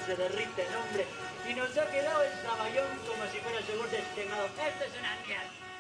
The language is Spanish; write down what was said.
se derrite el hombre y nos ha quedado el saballón como si fuera yogur destemado. Esto es una mierda.